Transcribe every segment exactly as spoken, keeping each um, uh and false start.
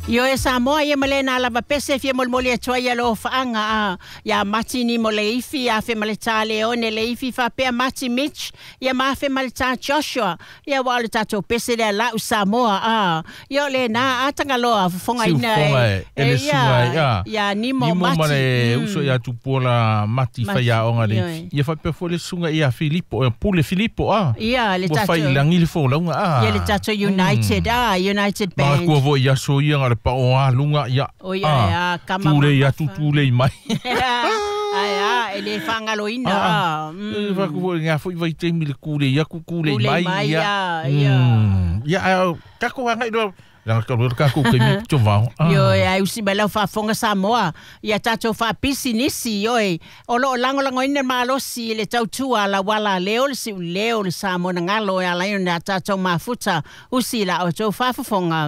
Yo e Samoa ia malena lava pese fia molmoli atua ia lo faanga a ia mati ni moleifi a fe maleta Leone leifi fa pe mati Mitch ia ma fe maleta Joshua ia wale tato pese de la Samoa a yo le na atanga loa fonga ina e ia ia ni mo ni mo mati mare uso ia tu pola mati fa ia onga le ia fa pe fole sunga ia Filippo pule Filippo a ia le tato fa ilangi le fo launga a ia le tato United a United band ma ko vo ia so ia pa o lunga ia o ia ah, kama tule ia tutule mai ai a ele fangaloina ah va ko nga foi vai te mil kule ia ku kule mai ia ia ia ka ko nga do la ka ka ko ke mi chovao yo ai usi bela fa fonga Samoa ia tato fa pisinisi yo o lo lango lango ina malo si le tau tua la wala leo si leo le Samoa ngalo ya la ina tato mafuta usi la o to fa fonga.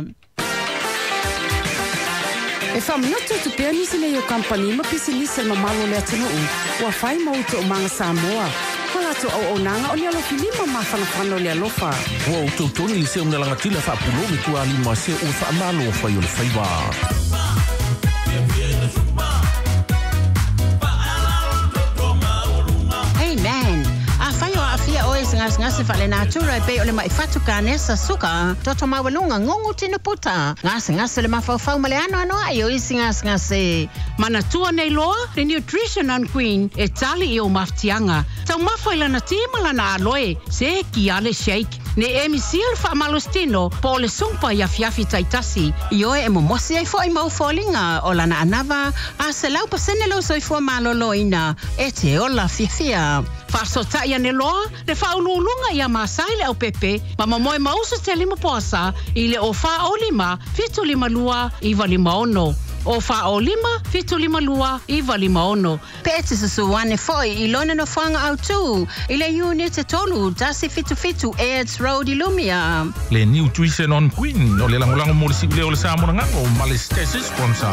E whaminoto tu pia nisi le yo company ma pisi nisi ma malo le atino u. Wa whai mauto o mga Samoa. Kola to au au nanga o ni alo filima ma whanawhano le alofa. Wa o tau toni li se una langa tila wha pulomi tua lima se o wha amalo o whai o le whaiwa. Amen. A whai o a fia oe ngas ngas whale nā tura e pe o le mai whatu ka nesa suka. Toto mawalunga ngongu tina puta. Ngas ngas le mawhau male ano ano ai o isi ngas ngas e. Mana tua nei loa, le Nutrition on Queen e tali i o maftianga. Tau mawhaila na tīmala na aloe, se ki ale shake. Ne e misiel wha malostino, po le sungpa ia fiafi taitasi. I oe e momosi ai fo i mau fōlinga o lana anava, a se lau pasene lau soi fua malolo ina, e te ola fiafia. Whasota ia ne loa, le whaululunga ia masaile au pepe, ma mamoe mausu te lima poasa, i le o wha o lima, fitu lima lua, iwa lima ono. O wha o lima, fitu lima lua, iwa lima ono. Pete sa suwane foi, i lona no whanga au tu, i le unit e tolu, dasi fitu fitu, Aids Road i Lumia. Le Nutrition on Queen, o le langolango mo le si leo le Samoa ngako, ma le stesi sponsor.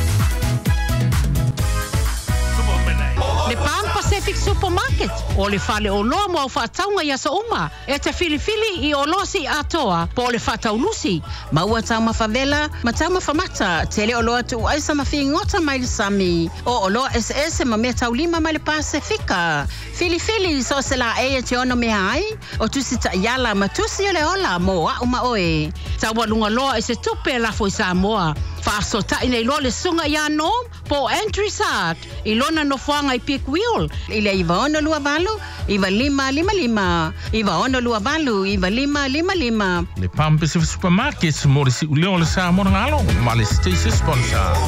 Le Pan Pacific Supermarket, o le whale o loa mo au whaataunga ia sa uma, e te filifili i o losi atoa, po le whaataulusi. Maua tau mawhavela, ma tau mawhamata, tele o loa tu aisa mawhi ngota mai le sami, o o loa S S ma mea tau lima mai le Pasifika. Filifili so se la e te ono mea ai, o tusi ta iala ma tusi o le ola mo a uma oe. Tau walunga loa e se tupe la fo i Samoa. Whaasota i nei lo le sunga ia no, po entry sat, i lona no whanga i pick wheel. I le iwa ono lua valu, iwa lima lima lima. Iwa ono lua valu, iwa lima lima lima. Le Pan Pacific Supermarket, mo le si uleo le Samoa ngalo, ma le stesi sponsor.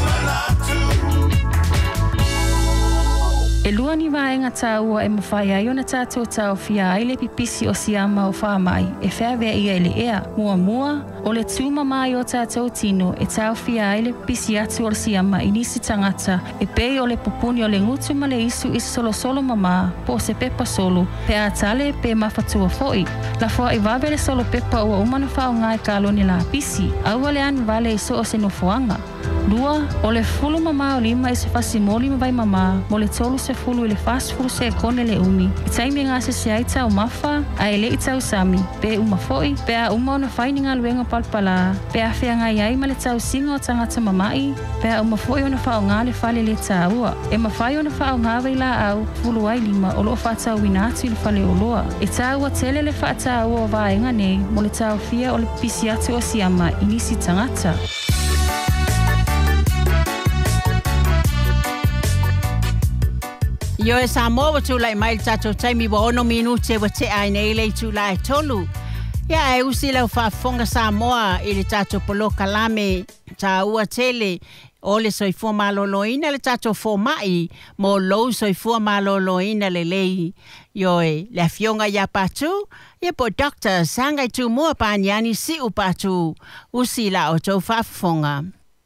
E lua ni vaenga tāua e mawhai ai ona tātou tau fia ai le pipisi o siama o whamai. E whawea ia ele ea, mua mua, o le tūma mai o tātou tino e tau fia ai le pipisi atu o le siama i nisi tangata. E pei o le pupuni o le ngutu ma le isu i solo solo mama, po se pepa solo, pe a tale pe mawhatua foi. La fua i wawe le solo pepa ua umana whao ngai kālo ni la pisi. Aua le anu vale i so o se no fuanga. Dua, o le fulu mama o lima i se fasi moli mawai mama, mo le tolu se fulu i le fast fulu se kone le umi. I taimi ngā se se ai tau mafa, a ele i tau sami, pe uma foi, pe a uma ona whaini ngā luenga palpala, pe a whea ngai ai ma le tau singa o tangata mamai, pe a uma foi ona whao ngā le whale le tāua. E ma whai ona whao ngā wei la au, fulu ai lima, o loo whatau winatu i le whale o loa. E tāua tele le whaatau o vaenga nei, mo le tau fia o le pisi atu o siama i nisi tangata. Yo e Samoa wa tūlai mai le tātou taimi wa ono minute wa te ai nei lei tūlai tolu. Ia e usi lau whaafonga Samoa i le tātou polo kalame tā ua tele o le soifua maloloina le tātou fōmai mo lou soifua maloloina le lei. Yo e le afionga ia pātū, ia po doctor sangai tū mua pāniani si u pātū usi la o tau whaafonga.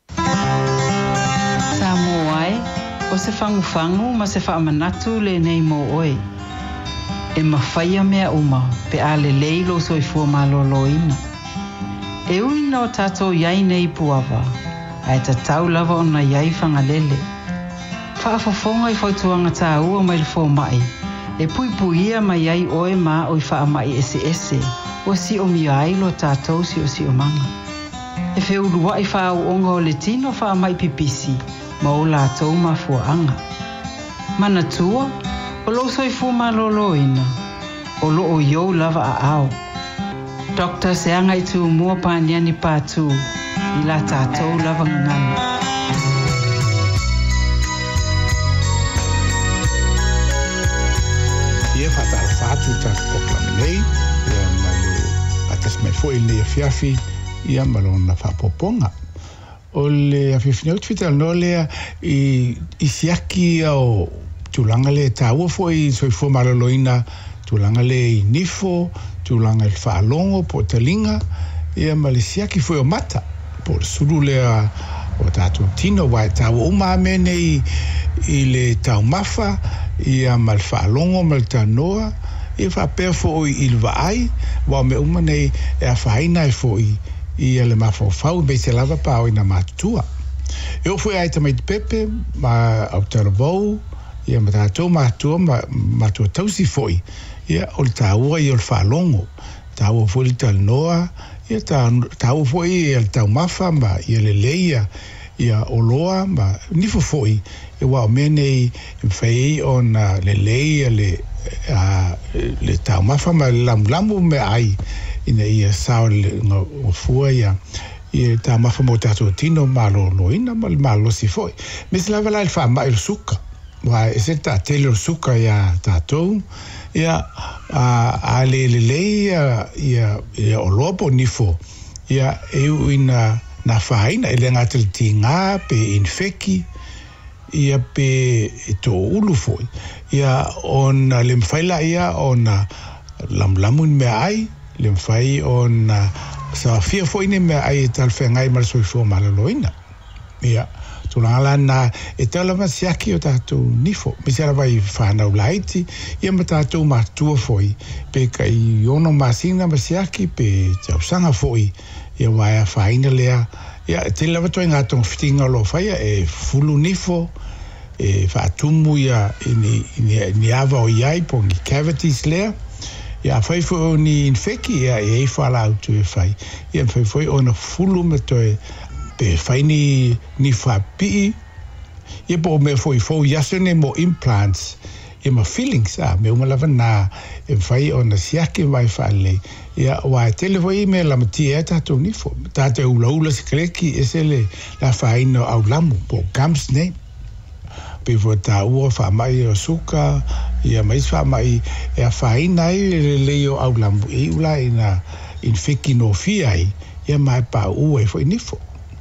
Samoa e. O se whangu-whangu ma se whaamanatu le nei mo oe. E mawhaia mea uma pe a le leilo soifua maloloina. E uina o tātou iai nei puawa, a e ta tau lava o na iai whangalele. Whaafafonga i whautuanga tā ua mai le fōmai, e pui puia mai iai oe ma o i whaamai ese ese, o si o mi ailo tātou si o si o manga. E whiulua i whaauonga o le tino wha mai pipisi, ma o lātou mafuaanga. Mana tua, o lo soifu maloloina, o lo o iou lava a ao. Dokta Seanga i tu mua pāniani pātū, i la tātou lava ngana. Ia whatal whātu tas poklaminei, ia male atas mai fo il le fiafi, ia malona whapoponga. O le awhiwhinau twital no lea i, i siaki au tūlanga le tāua fo i soifua maraloina, tūlanga le i nifo, tūlanga il whaalongo po talinga, ia male siaki fo o mata, po suru lea o tātou tino wai tāua umamene i, i le tau mafa, ia mal whaalongo mal tanoa, ia whapea fo i ilwaai, wau me umanei e a whaina e fo i ia le mafofau me se lava pao ina matua. E o fui aita mai te pepe, ma au taravou, ia ma tātou matua, ma matua tausi foi, ia o le tāua i o le whalongo, tāua foi le talnoa, ia tāua foi i le tau mafa, ma ia le leia, ia o loa, ma nifo foi, e wao mene i mwhai o na le leia, le, uh, le tau mafa, ma lam lamu me ai, ina ia sao le o fua ia ia ta mafa mo tato tino malo loina mal malo si foi mis la vala il fa ma il suka wa ese ta tele il suka ia tato ia a a le le le ia ia o lopo nifo ia eu ina na faina ele ngatel tinga pe infeki ia pe to ulu foi ia on le mfaila ia on lam lamun me ai le mfai on uh, sa fia foi ne me ai tal fengai mal soi fo malaloina ia tulala na e tala masiaki o tatu nifo mi sera vai fana ulaiti ia matatu matua foi pe kai ono masina masiaki pe tausanga foi ia vai a faina lea ia te lava toi ngato fitinga lo fai e fulu nifo e fatumu ia ni ni ni ava o iai po ni cavities lea ia fai foi ni infeki ia e fala auto e fai ia fai foi ona fulu me toe pe fai ni ni fapi ia po me foi foi yasene mo implants ia ma feelings a me uma lava na e fai ona siaki vai fale ia wa tele foi me la mtia tato ni fo tato ula ula skreki esele la fai no au lamu po gams ne pe vota ua fa mai o suka ia mais fa mai e a faina i le leo au lambu i ula ina infeki no fiai ia mai pa ua e foi nifo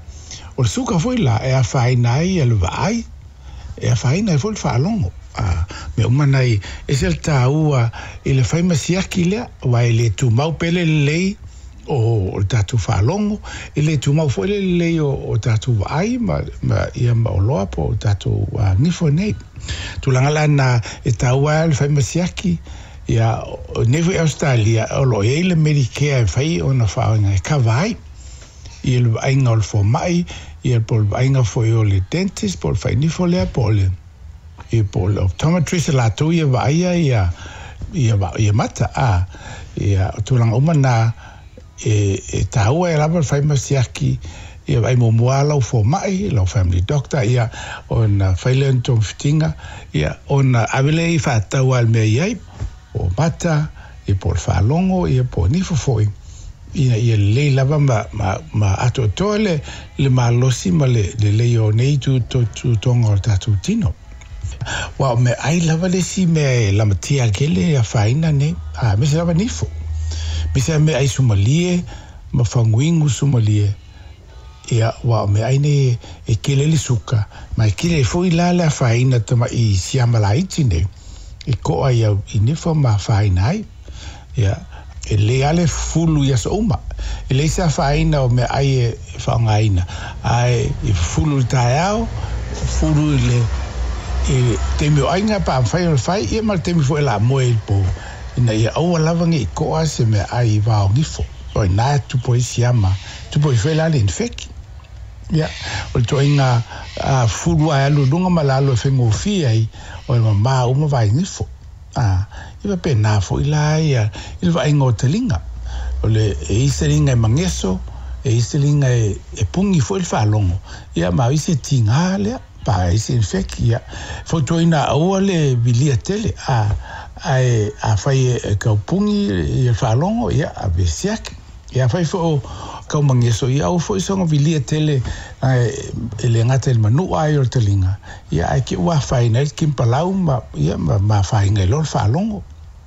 o suka foi la e a faina i el vai e a faina i foi fa longo a me uma nai e sel ta ua i le fai masiaki lea wa i le tu mau pele lei o tatu falongo ele tu mau foi le o tatu ai ma ma ia ma loa po tatu wa nifo nei tu langala na e taua le fai masiaki ia nevo Australia o lo ele Medicare fai ona fa nga ka vai il ainga o fo mai il pol ainga foi o le dentist pol fai nifo le pol e pol optometrist la tu ia vai ia ia ia mata a ia tu lang umana e e taua e lava fai masiaki e vai mo moala o fo mai lo family doctor ia on fai lento fitinga ia on avele i fa taua al me ia o mata e por fa longo e por ni fo foi ia ia le lava ma ma, ma ato tole le malosi ma le le le o nei tu tu tu tongo tatu tino wa me ai lava le si me la matia gele a faina ne a me se lava ni fo mi se me ai sumalie ma fanguingu sumalie ia wa me ai ne e kele li suka ma e kele foi la la faina tama i siama la itine e ko ai i nifo ma faina ai ia e le ale fulu ia soma e le sa faina o me ai e fangaina ai e fulu taao fulu le e te me ainga pa fai fai e mal te me foi la moe po ina ia au lava ngi ko ase me ai va o gifo o na tu poi siama tu poi fela le infeki ya o to inga a fulu ai lu dunga malalo fengo fi ai o ma uma vai gifo ah iba pena fo ila ia il va ingo telinga o le e iseringa mangeso e iselinga e, e pungi foi il whalongo. Ia ma isi tinga lea, pa isi infeki ia. Fotoina aua le vilia tele, a, a, a fai e kau pungi il whalongo, ia a besiaki. Ia fai fo kau mangeso, ia au foi songa vilia tele, e le ngata il manu ai o telinga. Ia ai ki ua fai na il kimpalau, ma, ia ma, ma fai ngai lor whalongo.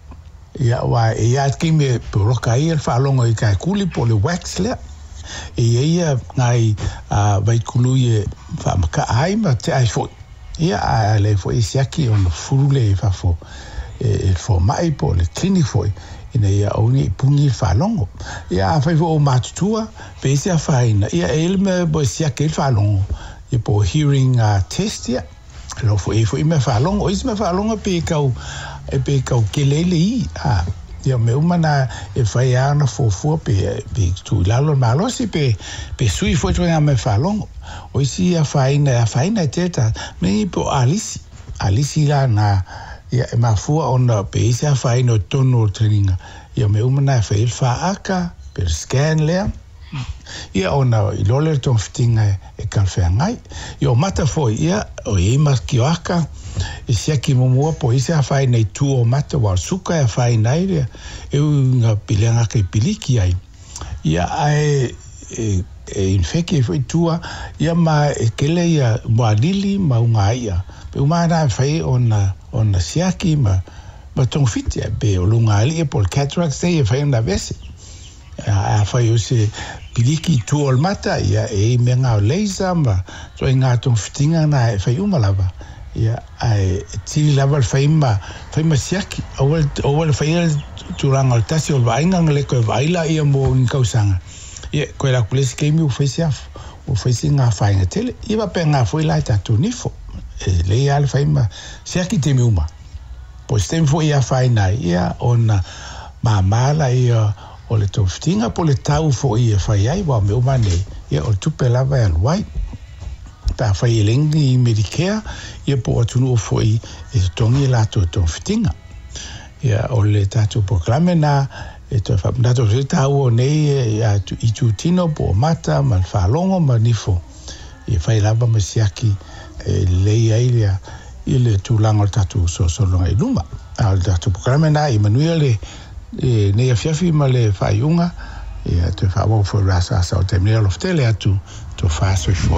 Ia wa ia ki me poroka ia whalongo i kai kuli po le wax lea. Ia ia ngai a vai kulu i whamaka ai ma te ai foi. Ia a le foi siaki o na furule i whafo. E fo mai po le klini foi. Ina ia auni pungi whalongo. Ia a whai o matutua pe se a whaina. Ia elme bo siaki il whalongo. Ia po hearing uh, test ia. Lo foi foi me whalongo. Isi me whalongo pe kau e pe kau kelele i a ia me umana e fai ana fofua pe pe tu lalo malosi pe pe sui foi tu me falongo o isi a fai na fai na teta me po alisi alisi la na ia e mafua ona pe isi a fai no tono tringa ia me umana fai fa aka per scan le ia ona i lole ton fitinga e kalfengai ia mata foi ia o i maskioaka e sia ki momua po isi a whai nei tu o mata wa suka a whai nei rea e unga pilenga kei piliki ai ia ai e, e infeki e whai tua ia ma e kele ia mua lili ma unga ia pe uma na whai ona ona siaki ma ma tong fiti pe o lunga ali e pol cataracts nei e whai una vese a whai o se piliki tu o mata ia e menga o leisa ma so e ngā tong fitinga na e whai uma lava ia ai tili lava faima faima siaki o o faia turanga tasi o vainga ngale ko vaila ia mo in kausanga ia ko la kulesi ke mi o faisiaf o faisinga fainga tele ia penga foi la ta tunifo e le al faima siaki te miuma po stem foi ia faina ia ona mamala ia o le toftinga po le tau fo ia faia wa me umane ia o tupe lava al white ta fai lengi Medicare ia po atunu foi e tongi la to to fitinga ia o le tatu proclame na e to fa na to ta o nei ia tu i tu tino po mata mal falongo manifo ia fai lava masiaki e le ia ile tu lango tatu so so longa i luma al tatu proclame na Emmanuel e nei afiafi ma le fai unga ia to fa wo for rasa sa o terminal of tele atu to fa so